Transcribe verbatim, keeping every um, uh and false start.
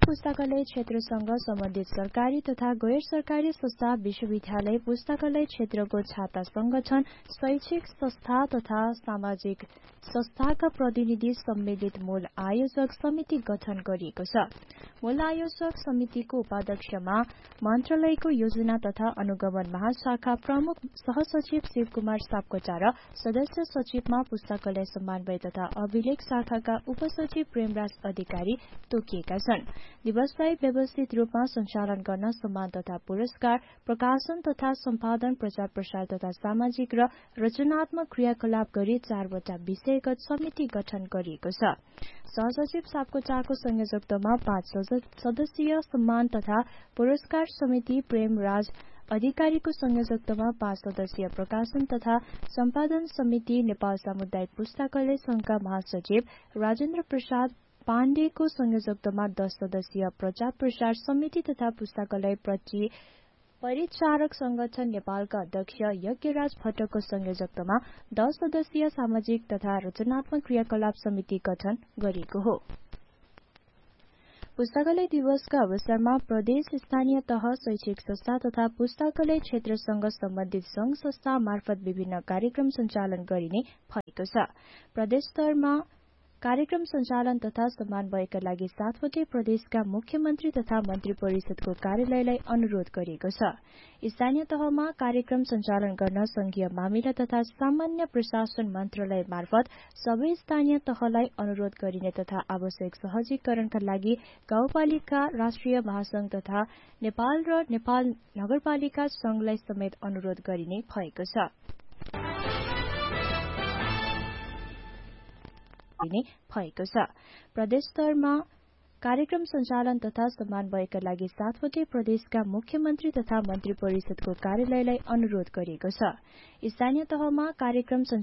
पुस्तकालय क्षेत्रसँग सम्बन्धित सरकारी तथा गैर सरकारी संस्था, विश्वविद्यालय, पुस्तकालय क्षेत्रको छाता संगठन, शैक्षिक संस्था तथा सामाजिक संस्थाका प्रतिनिधि सम्मिलित मूल आयोजक समिति गठन गरिएको छ। मूल आयोजक समितिको उपाध्यक्षमा मन्त्रालयको योजना तथा अनुगमन महाशाखा प्रमुख सहसचिव शिवकुमार सापकोटा र सदस्य सचिवमा पुस्तकालय समन्वय तथा अभिलेख शाखाका उपसचिव प्रेमराज अधिकारी तोकिएका छन्। दिवसलाई व्यवस्थित रूपमा सञ्चालन गर्न सम्मान तथा पुरस्कार, प्रकाशन तथा सम्पादन, प्रचार प्रसार तथा सामाजिक र रचनात्मक क्रियाकलाप गरी चारवटा विषयगत समिति गठन गरिएको छ। सहसचिव सापकोटाको संयोजकत्वमा पाँच सदस्यीय सम्मान तथा पुरस्कार समिति, प्रेमराज अधिकारीको संयोजकत्वमा पाँच सदस्यीय प्रकाशन तथा सम्पादन समिति, नेपाल सामुदायिक पुस्तकालय संघका महासचिव राजेन्द्र प्रसाद पाण्डेको संयोजकत्वमा दस सदस्यीय प्रचार प्रसार समिति तथा पुस्तकालय प्रति परिचारक संगठन नेपालका अध्यक्ष यज्ञराज भट्टको संयोजकत्वमा दस सदस्यीय सामाजिक तथा रचनात्मक क्रियाकलाप समिति गठन गरिएको हो। पुस्तकालय दिवसका अवसरमा प्रदेश, स्थानीय तह, शैक्षिक संस्था तथा पुस्तकालय क्षेत्रसँग सम्बन्धित संघ संस्था मार्फत विभिन्न कार्यक्रम सञ्चालन गरिने भएको छ। प्रदेश स्तरमा कार्यक्रम सञ्चालन तथा समन्वयका लागि सातवटै प्रदेशका मुख्यमन्त्री तथा मन्त्री परिषदको कार्यालयलाई अनुरोध गरिएको छ। स्थानीय तहमा कार्यक्रम सञ्चालन गर्न संघीय मामिला तथा सामान्य प्रशासन मन्त्रालय मार्फत सबै स्थानीय तहलाई अनुरोध गरिने तथा आवश्यक सहजीकरणका लागि गाउँपालिका राष्ट्रिय महासंघ तथा नेपाल र नेपाल नगरपालिका संघलाई समेत अनुरोध गरिने भएको छ। भएको छ। प्रदेश स्तरमा कार्यक्रम सञ्चालन तथा समन्वयका लागि सातवटै प्रदेशका मुख्यमन्त्री तथा मन्त्री परिषदको कार्यालयलाई अनुरोध गरिएको छ। स्थानीय तहमा कार्यक्रम